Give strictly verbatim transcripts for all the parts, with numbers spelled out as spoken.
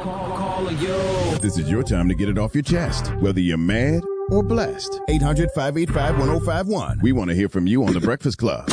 call, call you. This is your time to get it off your chest, whether you're mad or blessed. eight hundred, five eight five, one oh five one. We want to hear from you on The Breakfast Club.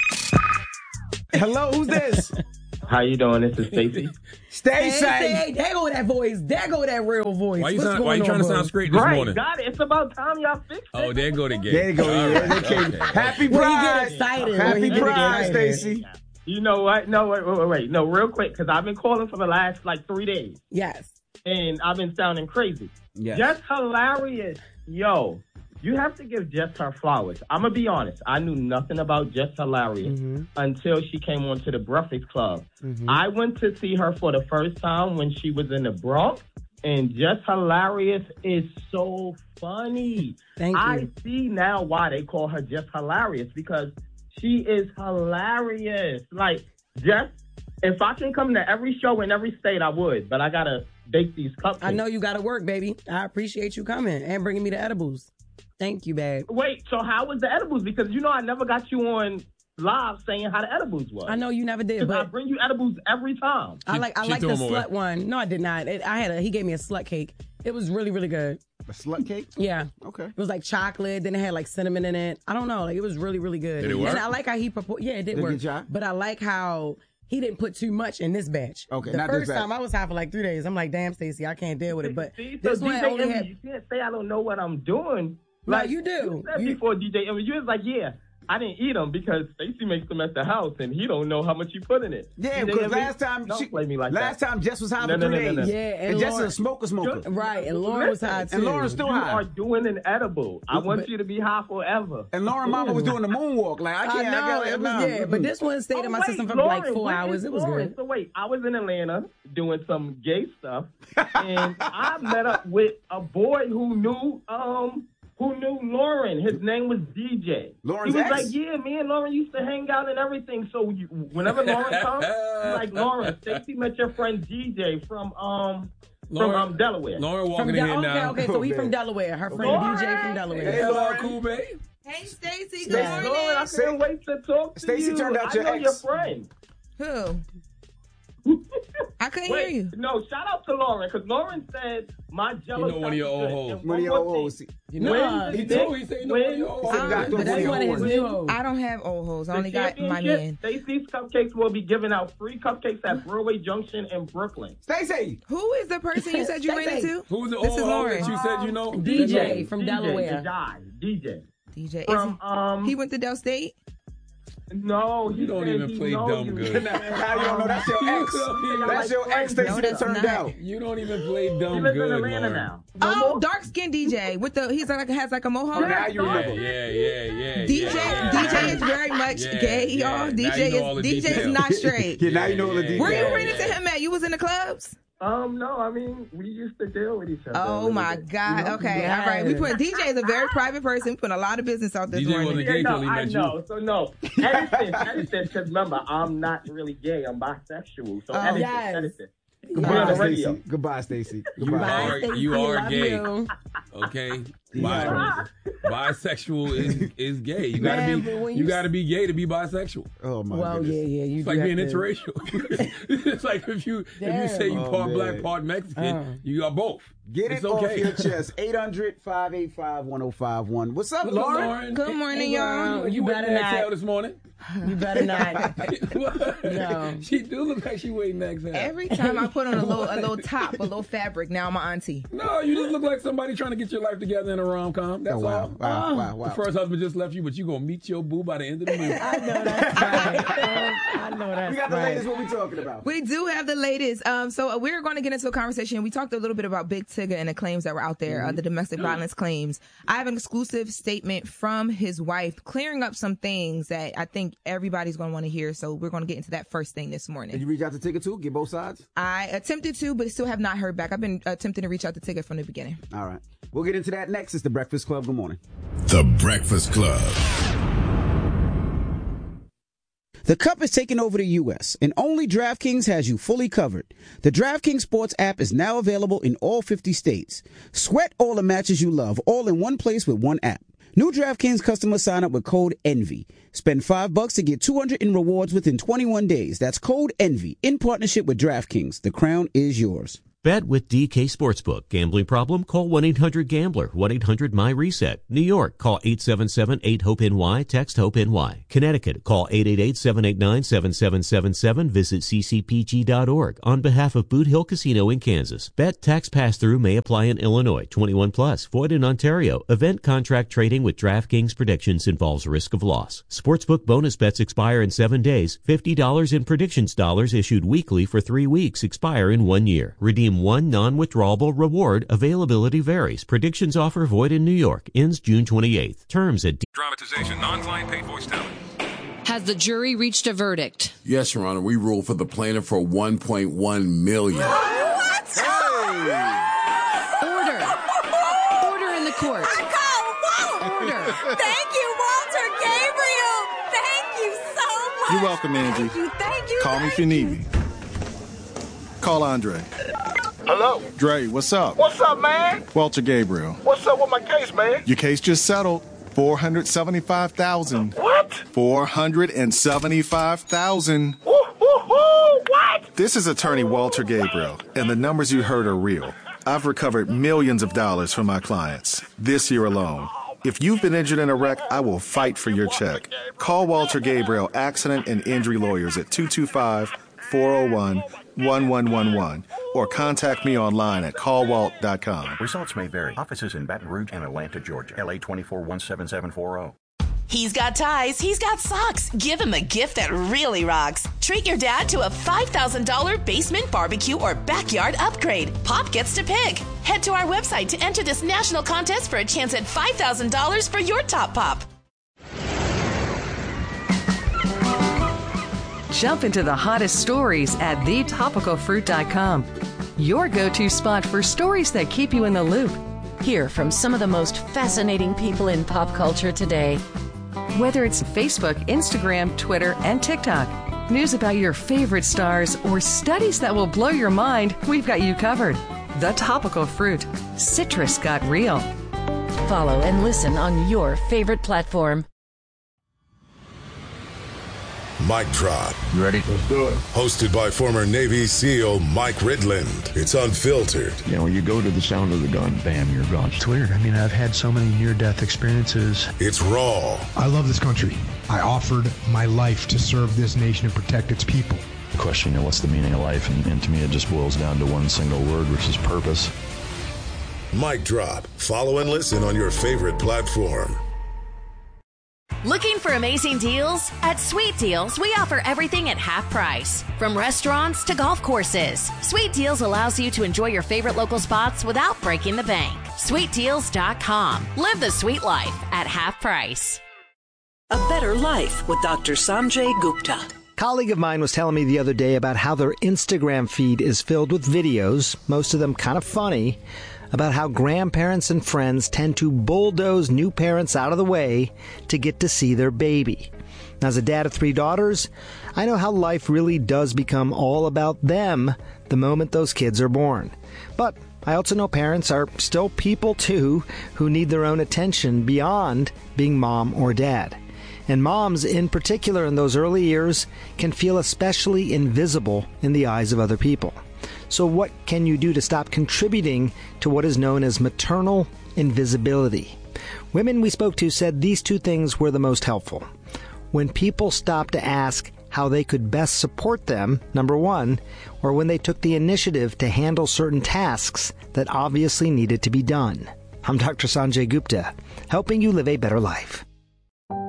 Hello, who's this? How you doing? This is Stacey. Stacey. Hey, there go that voice. There go that real voice. Why you, What's sound, going why you on, trying to bro? sound straight this Right, morning? got it. It's about time y'all fixed it. Oh, there go the gay. There you go. All Yeah, right, they came. okay. Happy When you Pride. get excited. Happy when you get Pride, excited. Stacey. You know what? No, wait, wait, wait, wait. No, real quick, because I've been calling for the last, like, three days. Yes. And I've been sounding crazy. Yes. Just hilarious. Yo, you have to give Jess her flowers. I'm going to be honest. I knew nothing about Jess Hilarious Mm-hmm. until she came onto the Breakfast Club. Mm-hmm. I went to see her for the first time when she was in the Bronx. And Jess Hilarious is so funny. Thank you. I see now why they call her Jess Hilarious, because she is hilarious. Like, Jess, if I can come to every show in every state, I would. But I got to bake these cupcakes. I know you got to work, baby. I appreciate you coming and bringing me the edibles. Thank you, babe. Wait, so how was the edibles? Because, you know, I never got you on live saying how the edibles was. I know you never did, Because I but bring you edibles every time. I like I she like threw the 'em away. slut one. No, I did not. It, I had a he gave me a slut cake. It was really really good. A slut cake? Yeah. Okay. It was like chocolate, then it had like cinnamon in it. I don't know, like it was really really good. Did it work? And I like how he proposed. Yeah, it did Did it work. get shot? But I like how he didn't put too much in this batch. Okay, the not this first batch. time I was high for like three days. I'm like, damn, Stacey, I can't deal with it. But See, so this one D J only Envy, had. you can't say I don't know what I'm doing. No, you do. You said You- before D J Envy, you was like, yeah, I didn't eat them because Stacey makes them at the house and he don't know how much you put in it. Yeah, D J because Envy, last time don't she, play me like last that. time Jess was high No, for no, three no, no, days. no. Yeah, and And Jess is Lauren- a smoker smoker. Right, and Lauren was high too. And Lauren's still You high. are doing an edible. I want But- you to be high forever. And Lauren Mama was doing the moonwalk. Like I I can't. know, I got, it was, nah, yeah, but this one stayed in my Oh, wait, system for Lauren, like four where hours. is It was Lauren? good. So wait, I was in Atlanta doing some gay stuff, and I met up with a boy who knew um who knew Lauren. His name was D J. Lauren's he was ex? like, yeah, me and Lauren used to hang out and everything. So you, whenever Lauren comes, I'm like, Lauren, Stacey met your friend D J from um Lauren, from um, Delaware. Lauren walking From in Del- here okay, now. okay, so he Okay. from Delaware. Her friend Lauren! D J from Delaware. Hey, Lauren, cool, babe. Hey, Stacey. Good Yeah. morning. Lauren, I couldn't wait to talk to Stacey you. turned out I your know ex. your friend. Who? I couldn't Wait, hear you. no, shout out to Lauren, because Lauren said my jello. You know one of your old hoes. And One of your more old thing. hoes. You know, Nah, he he told did. he said you know one of your old When- hoes. Got But one that's of one of your his hoes. new hoes. I don't have old hoes. I The only got my championship, man. Stacey's Cupcakes will be giving out free cupcakes at Broadway Junction in Brooklyn. Stacey. Who is the person you said you ran Stacey. into? Who's the This old is hoe Lauren. that you said you know? D J That know? from D J, Delaware. the guy, D J. D J. Is From he, um, he went to Del State? no, he You don't said even he play know dumb you. good. Now you don't know that's your You ex. don't even- That's your ex. No, Stacey that's turned not. out. You don't even play He dumb lives in good, Atlanta Lauren. now. Oh, dark skinned D J with the he's like has like a mohawk. Oh, now you Yeah, remember. yeah, yeah, yeah. D J yeah. D J is very much Yeah, gay, yeah. y'all. Now D you J know all is the D J is details. not straight. Yeah, now you know the Yeah, details. Where you yeah, ran yeah. into him at? You was in the clubs? Um, no, I mean, we used to deal with each other. a Oh little my bit. God. You know? Okay. Yes. All right. We put D J is a very private person. We put a lot of business out this D J morning. wasn't Yeah, gay no, till he I met know. you. So no, Edison, Edison, because remember, I'm not really gay. I'm bisexual. So Oh, Edison, yes. Edison. Goodbye, We're on the radio. Stacey. Goodbye, Stacey. You Goodbye. are Stacey, you are love gay. you. Okay, Yeah. Bi- bisexual is is gay. You gotta Man, be but when you you gotta be gay to be bisexual. Oh my Well, goodness. yeah, yeah. You It's do like have being to- interracial. It's like if you if you say you Damn. part Oh, black, man. part Mexican, Uh. you are both. Get it's it off okay. your chest. eight hundred, five eight five, one oh five one. What's up, What's up, Lauren? Lauren? Good morning, Hey, y'all. girl. You You waiting better to exhale not. this morning? You better not. What? No. She do look like she waiting to exhale. Every time I put on a little a little top, a little fabric, now I'm an auntie. No, you just look like somebody trying to get your life together in a rom com. That's Oh, wow. all. Wow, wow, wow. The first husband just left you, but you gonna meet your boo by the end of the movie. I know that's right. I know that's We got the right. latest. What we talking about? We do have the latest. Um, so we're going to get into a conversation. We talked a little bit about Big Tigger and the claims that were out there, uh, the domestic violence claims. I have an exclusive statement from his wife clearing up some things that I think everybody's going to want to hear. So we're going to get into that first thing this Did morning. you reach out to Tigger too? Get both sides? I attempted to, but still have not heard back. I've been attempting to reach out to Tigger from the beginning. All right. We'll get into that next. It's The Breakfast Club. Good morning. The Breakfast Club. The Cup is taking over the U S, and only DraftKings has you fully covered. The DraftKings Sports app is now available in all fifty states. Sweat all the matches you love, all in one place with one app. New DraftKings customers sign up with code ENVY. Spend five bucks to get two hundred in rewards within twenty-one days. That's code ENVY in partnership with DraftKings. The crown is yours. Bet with D K Sportsbook. Gambling problem? Call one eight hundred gambler. one eight hundred my reset. New York, call eight seven seven eight hope N Y. Text HOPE-NY. Connecticut, call eight eight eight seven eight nine seven seven seven seven. Visit c c p g dot org. On behalf of Boot Hill Casino in Kansas. Bet tax pass-through may apply in Illinois. twenty-one plus. Void in Ontario. Event contract trading with DraftKings predictions involves risk of loss. Sportsbook bonus bets expire in seven days. fifty dollars in predictions dollars issued weekly for three weeks expire in one year. Redeem one non-withdrawable reward. Availability varies. Predictions offer void in New York. Ends June twenty-eighth. Terms at D- Dramatization, non-client paid voice talent. Has the jury reached a verdict? Yes, Your Honor. We ruled for the plaintiff for one point one million dollars. What? Hey! Order. Order in the court. Order. Thank you, Walter Gabriel. Thank you so much. You're welcome, Angie. Thank you. Thank you. Call me if you need me. Call Andre. Hello? Dre, what's up? What's up, man? Walter Gabriel. What's up with my case, man? Your case just settled. four hundred seventy-five thousand dollars. What? four hundred seventy-five thousand dollars. Woo, woo, woo, what? This is attorney Walter Gabriel, and the numbers you heard are real. I've recovered millions of dollars from my clients this year alone. If you've been injured in a wreck, I will fight for your check. Call Walter Gabriel Accident and Injury Lawyers at two two five, four oh one, one one one one or contact me online at call walt dot com. Results may vary. Offices in Baton Rouge and Atlanta, Georgia. L A twenty-four one seven seven four zero. He's got ties, he's got socks. Give him a gift that really rocks. Treat your dad to a five thousand dollars basement barbecue or backyard upgrade. Pop gets to pick. Head to our website to enter this national contest for a chance at five thousand dollars for your top pop. Jump into the hottest stories at the topical fruit dot com. Your go-to spot for stories that keep you in the loop. Hear from some of the most fascinating people in pop culture today. Whether it's Facebook, Instagram, Twitter, and TikTok, news about your favorite stars, or studies that will blow your mind, we've got you covered. The Topical Fruit. Citrus got real. Follow and listen on your favorite platform. Mic Drop. You ready? Let's do it. Hosted by former Navy SEAL Mike Ridland. It's unfiltered. You know, when you go to the sound of the gun, bam, you're gone. It's weird. I mean, I've had so many near-death experiences. It's raw. I love this country. I offered my life to serve this nation and protect its people. The question, you know, what's the meaning of life? And, and to me, it just boils down to one single word, which is purpose. Mic Drop. Follow and listen on your favorite platform. Looking for amazing deals? At Sweet Deals, we offer everything at half price. From restaurants to golf courses, Sweet Deals allows you to enjoy your favorite local spots without breaking the bank. sweet deals dot com. Live the sweet life at half price. A Better Life with Doctor Sanjay Gupta. A colleague of mine was telling me the other day about how their Instagram feed is filled with videos, most of them kind of funny, about how grandparents and friends tend to bulldoze new parents out of the way to get to see their baby. As a dad of three daughters, I know how life really does become all about them the moment those kids are born. But I also know parents are still people too who need their own attention beyond being mom or dad. And moms, in particular in those early years, can feel especially invisible in the eyes of other people. So what can you do to stop contributing to what is known as maternal invisibility? Women we spoke to said these two things were the most helpful. When people stopped to ask how they could best support them, number one, or when they took the initiative to handle certain tasks that obviously needed to be done. I'm Doctor Sanjay Gupta, helping you live a better life.